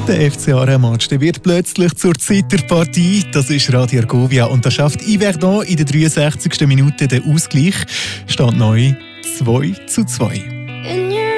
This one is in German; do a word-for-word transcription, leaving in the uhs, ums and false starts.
Der F C Aarau-Match wird plötzlich zur Zeit der Partie. Das ist Radio Argovia und da schafft Yverdon in der dreiundsechzigsten Minute den Ausgleich. Stand neu zwei zu zwei.